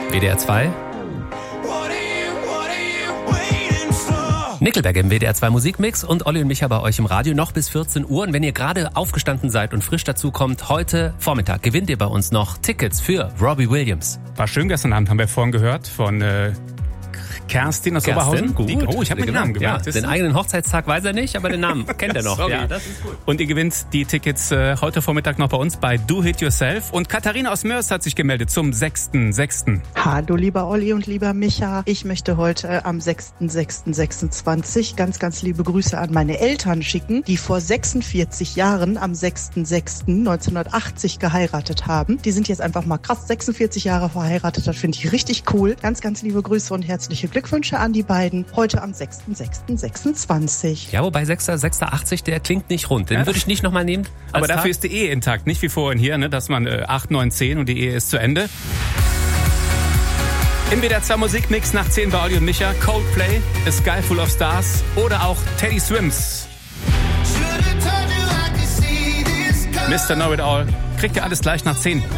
WDR 2. Nickelback im WDR 2 Musikmix und Olli und Micha bei euch im Radio noch bis 14 Uhr. Und wenn ihr gerade aufgestanden seid und frisch dazu kommt, heute Vormittag gewinnt ihr bei uns noch Tickets für Robbie Williams. War schön gestern Abend, haben wir vorhin gehört von Kerstin aus Oberhausen. Gut. Ich habe mir den Namen gemerkt. Ja, den eigenen Hochzeitstag weiß er nicht, aber den Namen kennt er noch. Sorry. Ja, das ist gut. Und ihr gewinnt die Tickets heute Vormittag noch bei uns bei Do It Yourself. Und Katharina aus Mörs hat sich gemeldet zum 6.6. Hallo lieber Olli und lieber Micha. Ich möchte heute am 6.6.26 ganz, ganz liebe Grüße an meine Eltern schicken, die vor 46 Jahren am 6.6.1980 geheiratet haben. Die sind jetzt einfach mal krass 46 Jahre verheiratet. Das finde ich richtig cool. Ganz, ganz liebe Grüße und herzliche Glückwünsche an die beiden. Heute am 6.6.26. Ja, wobei 6.6.80, der klingt nicht rund. Den würde ich nicht nochmal nehmen. Aber dafür ist die Ehe intakt. Nicht wie vorhin hier, ne, dass man 8, 9, 10 und die Ehe ist zu Ende. Im WDR 2 Musikmix nach 10 bei Olli und Micha. Coldplay, A Sky Full of Stars oder auch Teddy Swims. Mr. Know-It-All. Kriegt ihr alles gleich nach 10.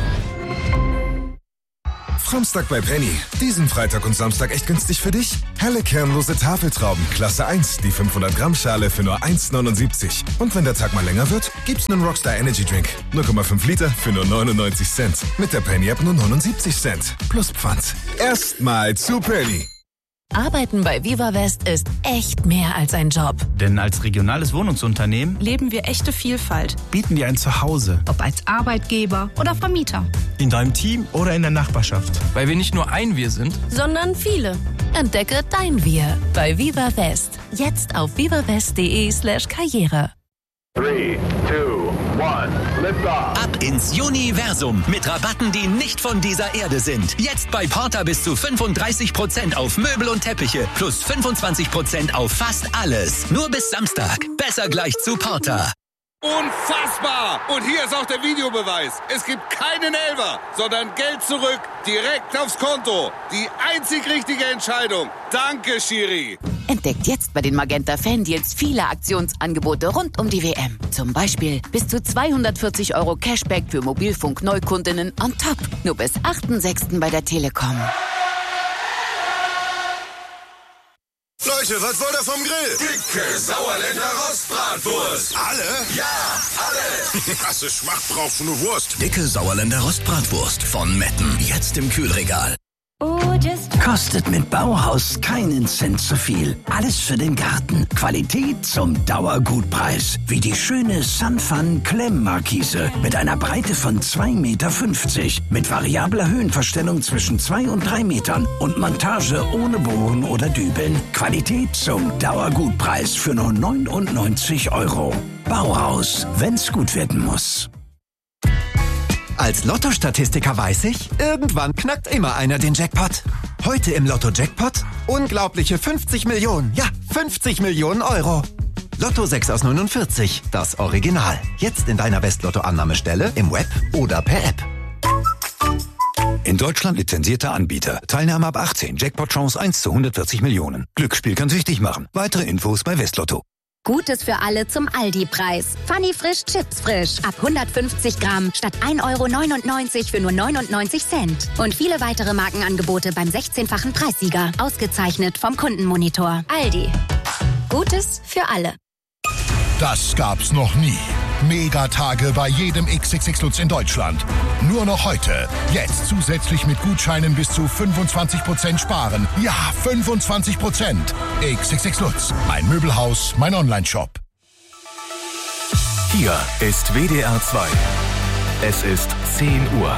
Samstag bei Penny. Diesen Freitag und Samstag echt günstig für dich? Helle kernlose Tafeltrauben, Klasse 1, die 500 Gramm Schale für nur 1,79. Und wenn der Tag mal länger wird, gibt's einen Rockstar Energy Drink. 0,5 Liter für nur 99 Cent. Mit der Penny App nur 79 Cent. Plus Pfand. Erstmal zu Penny. Arbeiten bei Viva West ist echt mehr als ein Job. Denn als regionales Wohnungsunternehmen leben wir echte Vielfalt. bieten wir ein Zuhause. Ob als Arbeitgeber oder Vermieter. In deinem Team oder in der Nachbarschaft. Weil wir nicht nur ein Wir sind, Sondern viele. Entdecke dein Wir bei Viva West. Jetzt auf vivawest.de/Karriere. 3, 2, 1, lift off. Ab ins Universum mit Rabatten, die nicht von dieser Erde sind. Jetzt bei Porter bis zu 35% auf Möbel und Teppiche plus 25% auf fast alles. Nur bis Samstag. Besser gleich zu Porter. Unfassbar! Und hier ist auch der Videobeweis. Es gibt keinen Elfer, sondern Geld zurück, direkt aufs Konto. Die einzig richtige Entscheidung. Danke, Schiri. Entdeckt jetzt bei den Magenta Fan-Deals viele Aktionsangebote rund um die WM. Zum Beispiel bis zu 240 € Cashback für Mobilfunk-Neukundinnen on top. Nur bis 8.6. bei der Telekom. Leute, was wollt ihr vom Grill? Dicke Sauerländer Rostbratwurst. Alle? Ja, alle. Krasse Schmacht braucht für eine Wurst. Dicke Sauerländer Rostbratwurst von Metten. Jetzt im Kühlregal. Kostet mit Bauhaus keinen Cent zu viel. Alles für den Garten. Qualität zum Dauergutpreis. Wie die schöne Sunfun Klemmmarkise mit einer Breite von 2,50 Meter. Mit variabler Höhenverstellung zwischen 2 und 3 Metern. Und Montage ohne Bohren oder Dübeln. Qualität zum Dauergutpreis für nur 99 €. Bauhaus, wenn's gut werden muss. Als Lotto-Statistiker weiß ich, irgendwann knackt immer einer den Jackpot. Heute im Lotto-Jackpot unglaubliche 50 Millionen. Ja, 50 Millionen €. Lotto 6 aus 49, das Original. Jetzt in deiner West-Lotto-Annahmestelle, im Web oder per App. In Deutschland lizenzierter Anbieter. Teilnahme ab 18. Jackpot-Chance 1 zu 140 Millionen. Glücksspiel kann süchtig machen. Weitere Infos bei Westlotto. Gutes für alle zum Aldi-Preis. Funny Frisch Chips Frisch. Ab 150 Gramm statt 1,99 € für nur 99 Cent. Und viele weitere Markenangebote beim 16-fachen Preissieger. Ausgezeichnet vom Kundenmonitor. Aldi. Gutes für alle. Das gab's noch nie. Megatage bei jedem XXX Lutz in Deutschland. Nur noch heute. Jetzt zusätzlich mit Gutscheinen bis zu 25% sparen. Ja, 25%. XXX Lutz. Mein Möbelhaus, mein Onlineshop. Hier ist WDR 2. Es ist 10 Uhr.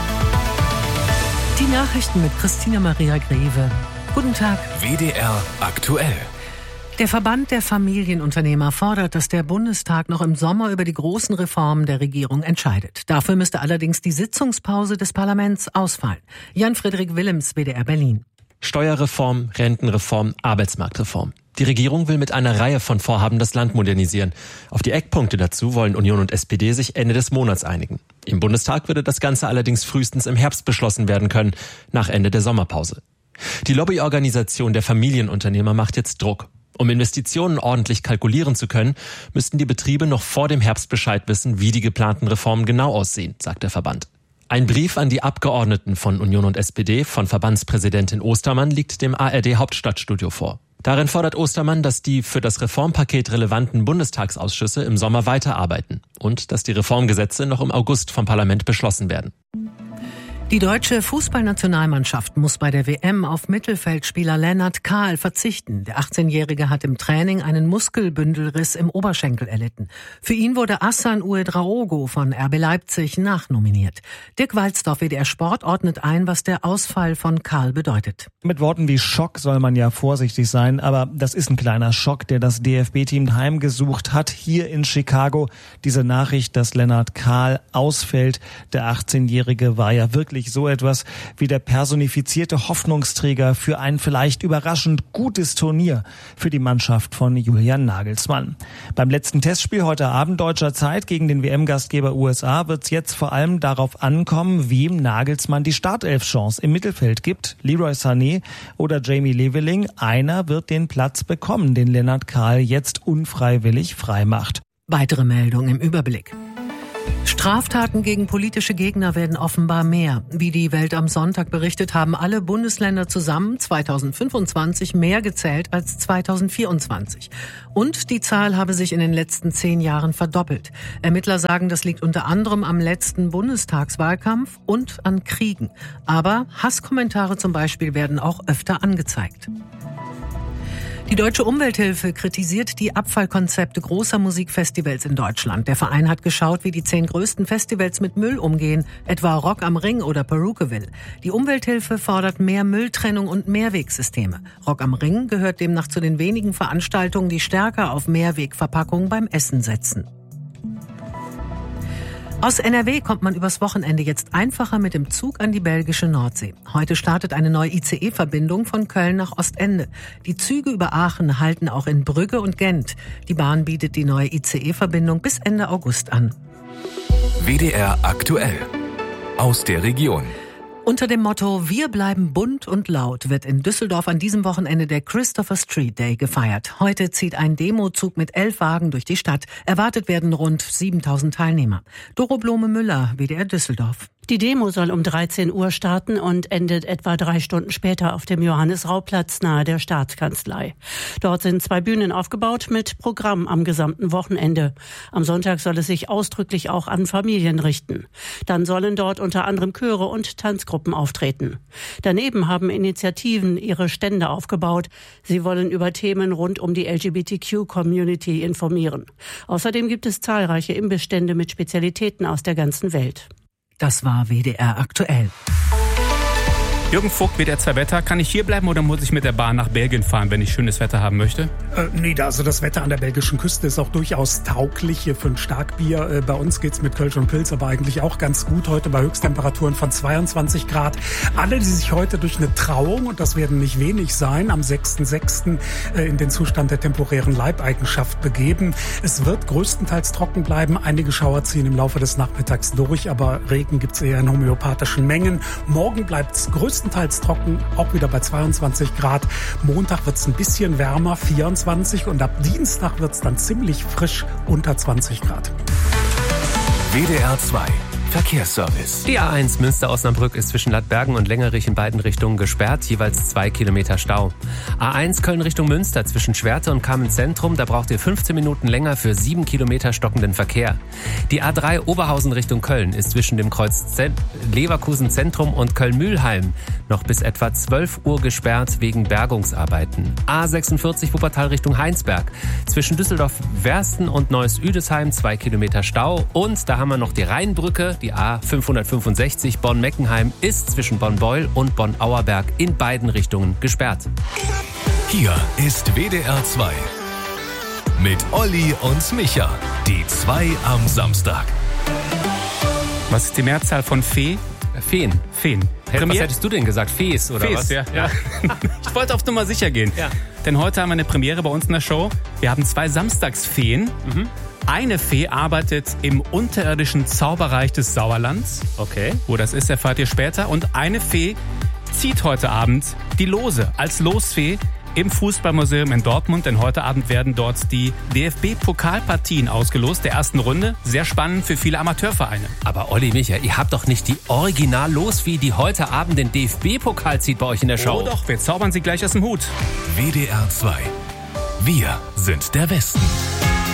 Die Nachrichten mit Christina Maria Greve. Guten Tag. WDR aktuell. Der Verband der Familienunternehmer fordert, dass der Bundestag noch im Sommer über die großen Reformen der Regierung entscheidet. Dafür müsste allerdings die Sitzungspause des Parlaments ausfallen. Jan-Friedrich Willems, WDR Berlin. Steuerreform, Rentenreform, Arbeitsmarktreform. Die Regierung will mit einer Reihe von Vorhaben das Land modernisieren. Auf die Eckpunkte dazu wollen Union und SPD sich Ende des Monats einigen. Im Bundestag würde das Ganze allerdings frühestens im Herbst beschlossen werden können, nach Ende der Sommerpause. Die Lobbyorganisation der Familienunternehmer macht jetzt Druck. Um Investitionen ordentlich kalkulieren zu können, müssten die Betriebe noch vor dem Herbst Bescheid wissen, wie die geplanten Reformen genau aussehen, sagt der Verband. Ein Brief an die Abgeordneten von Union und SPD von Verbandspräsidentin Ostermann liegt dem ARD-Hauptstadtstudio vor. Darin fordert Ostermann, dass die für das Reformpaket relevanten Bundestagsausschüsse im Sommer weiterarbeiten und dass die Reformgesetze noch im August vom Parlament beschlossen werden. Die deutsche Fußballnationalmannschaft muss bei der WM auf Mittelfeldspieler Lennart Kahl verzichten. Der 18-Jährige hat im Training einen Muskelbündelriss im Oberschenkel erlitten. Für ihn wurde Hassan Ouedraogo von RB Leipzig nachnominiert. Dirk Walzdorf, WDR Sport, ordnet ein, was der Ausfall von Kahl bedeutet. Mit Worten wie Schock soll man ja vorsichtig sein, aber das ist ein kleiner Schock, der das DFB-Team heimgesucht hat. Hier in Chicago diese Nachricht, dass Lennart Kahl ausfällt. Der 18-Jährige war ja wirklich so etwas wie der personifizierte Hoffnungsträger für ein vielleicht überraschend gutes Turnier für die Mannschaft von Julian Nagelsmann. Beim letzten Testspiel heute Abend deutscher Zeit gegen den WM-Gastgeber USA wird es jetzt vor allem darauf ankommen, wem Nagelsmann die Startelf-Chance im Mittelfeld gibt. Leroy Sané oder Jamie Leveling. Einer wird den Platz bekommen, den Lennart Kahl jetzt unfreiwillig freimacht. Weitere Meldungen im Überblick. Straftaten gegen politische Gegner werden offenbar mehr. Wie die Welt am Sonntag berichtet, haben alle Bundesländer zusammen 2025 mehr gezählt als 2024. Und die Zahl habe sich in den letzten 10 Jahren verdoppelt. Ermittler sagen, das liegt unter anderem am letzten Bundestagswahlkampf und an Kriegen. Aber Hasskommentare zum Beispiel werden auch öfter angezeigt. Die Deutsche Umwelthilfe kritisiert die Abfallkonzepte großer Musikfestivals in Deutschland. Der Verein hat geschaut, wie die 10 größten Festivals mit Müll umgehen, etwa Rock am Ring oder Perukaville. Die Umwelthilfe fordert mehr Mülltrennung und Mehrwegsysteme. Rock am Ring gehört demnach zu den wenigen Veranstaltungen, die stärker auf Mehrwegverpackungen beim Essen setzen. Aus NRW kommt man übers Wochenende jetzt einfacher mit dem Zug an die belgische Nordsee. Heute startet eine neue ICE-Verbindung von Köln nach Ostende. Die Züge über Aachen halten auch in Brügge und Gent. Die Bahn bietet die neue ICE-Verbindung bis Ende August an. WDR aktuell. Aus der Region. Unter dem Motto "Wir bleiben bunt und laut" wird in Düsseldorf an diesem Wochenende der Christopher Street Day gefeiert. Heute zieht ein Demozug mit 11 Wagen durch die Stadt. Erwartet werden rund 7.000 Teilnehmer. Doro Blome-Müller, WDR Düsseldorf. Die Demo soll um 13 Uhr starten und endet etwa 3 Stunden später auf dem Johannes-Rau-Platz nahe der Staatskanzlei. Dort sind 2 Bühnen aufgebaut mit Programm am gesamten Wochenende. Am Sonntag soll es sich ausdrücklich auch an Familien richten. Dann sollen dort unter anderem Chöre und Tanzgruppen auftreten. Daneben haben Initiativen ihre Stände aufgebaut. Sie wollen über Themen rund um die LGBTQ-Community informieren. Außerdem gibt es zahlreiche Imbissstände mit Spezialitäten aus der ganzen Welt. Das war WDR aktuell. Jürgen Vogt, WDR 2 Wetter. Kann ich hier bleiben oder muss ich mit der Bahn nach Belgien fahren, wenn ich schönes Wetter haben möchte? Nee, also das Wetter an der belgischen Küste ist auch durchaus tauglich hier für ein Starkbier. Bei uns geht's mit Kölsch und Pilz aber eigentlich auch ganz gut. Heute bei Höchsttemperaturen von 22 Grad. Alle, die sich heute durch eine Trauung, und das werden nicht wenig sein, am 6.6. In den Zustand der temporären Leibeigenschaft begeben. Es wird größtenteils trocken bleiben. Einige Schauer ziehen im Laufe des Nachmittags durch, aber Regen gibt's eher in homöopathischen Mengen. Morgen bleibt's größtenteils trocken, auch wieder bei 22 Grad. Montag wird's ein bisschen wärmer, 24, und ab Dienstag wird's dann ziemlich frisch, unter 20 Grad. WDR 2 Verkehrsservice. Die A1 Münster-Osnabrück ist zwischen Ladbergen und Längerich in beiden Richtungen gesperrt, jeweils 2 Kilometer Stau. A1 Köln Richtung Münster zwischen Schwerte und Kamenz-Zentrum, da braucht ihr 15 Minuten länger für 7 Kilometer stockenden Verkehr. Die A3 Oberhausen Richtung Köln ist zwischen dem Kreuz Leverkusen Zentrum und Köln-Mühlheim noch bis etwa 12 Uhr gesperrt wegen Bergungsarbeiten. A46 Wuppertal Richtung Heinsberg zwischen Düsseldorf-Wersten und Neuss-Üdesheim 2 Kilometer Stau. Und da haben wir noch die Rheinbrücke. Die A565 Bonn-Meckenheim ist zwischen Bonn-Beul und Bonn-Auerberg in beiden Richtungen gesperrt. Hier ist WDR 2 mit Olli und Micha. Die 2 am Samstag. Was ist die Mehrzahl von Fee? Feen. Feen. Was hättest du denn gesagt? Fees oder Fees, was? Ja. Ich wollte auf Nummer sicher gehen. Ja. Denn heute haben wir eine Premiere bei uns in der Show. Wir haben 2 Samstagsfeen. Eine Fee arbeitet im unterirdischen Zauberreich des Sauerlands. Okay. Wo das ist, erfahrt ihr später. Und eine Fee zieht heute Abend die Lose. Als Losfee im Fußballmuseum in Dortmund, denn heute Abend werden dort die DFB-Pokalpartien ausgelost, der ersten Runde. Sehr spannend für viele Amateurvereine. Aber Olli, Micha, ihr habt doch nicht die Original-Losfee, die heute Abend den DFB-Pokal zieht bei euch in der Show. Oh doch, wir zaubern sie gleich aus dem Hut. WDR 2. Wir sind der Westen.